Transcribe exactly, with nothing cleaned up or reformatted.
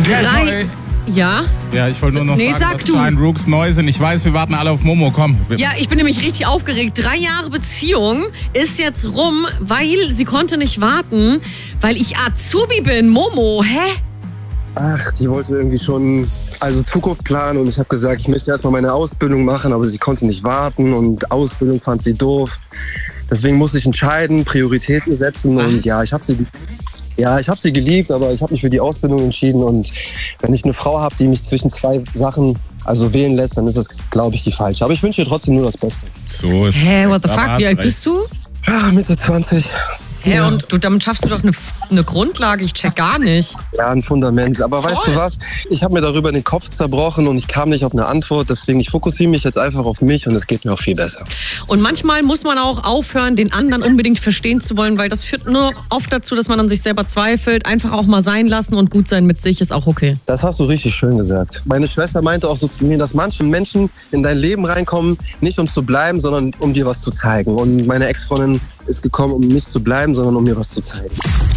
Drei... Ja? Ja, ich wollte nur noch nee, sagen, sag dass du. Giant Rooks neu sind. Ich weiß, wir warten alle auf Momo. Komm. Ja, ich bin nämlich richtig aufgeregt. Drei Jahre Beziehung ist jetzt rum, weil sie konnte nicht warten, weil ich Azubi bin. Momo, hä? Ach, die wollte irgendwie schon also Zukunft planen und ich habe gesagt, ich möchte erstmal meine Ausbildung machen, aber sie konnte nicht warten und Ausbildung fand sie doof. Deswegen musste ich entscheiden, Prioritäten setzen. Was? Und ja, ich habe sie Ja, ich habe sie geliebt, aber ich habe mich für die Ausbildung entschieden. Und wenn ich eine Frau habe, die mich zwischen zwei Sachen also wählen lässt, dann ist es, glaube ich, die falsche. Aber ich wünsche ihr trotzdem nur das Beste. So ist Hä, what the fuck? Wie alt bist du? Ja, Mitte zwanzig. Hä, Ja. und du, damit schaffst du doch eine, eine Grundlage. Ich check gar nicht. Ja, ein Fundament. Aber Voll. weißt du was? Ich habe mir darüber den Kopf zerbrochen und ich kam nicht auf eine Antwort. Deswegen, ich fokussiere mich jetzt einfach auf mich und es geht mir auch viel besser. Und manchmal muss man auch aufhören, den anderen unbedingt verstehen zu wollen, weil das führt nur oft dazu, dass man an sich selber zweifelt. Einfach auch mal sein lassen und gut sein mit sich ist auch okay. Das hast du richtig schön gesagt. Meine Schwester meinte auch so zu mir, dass manche Menschen in dein Leben reinkommen, nicht um zu bleiben, sondern um dir was zu zeigen. Und meine Ex-Freundin ist gekommen, um nicht zu bleiben, sondern um mir was zu zeigen.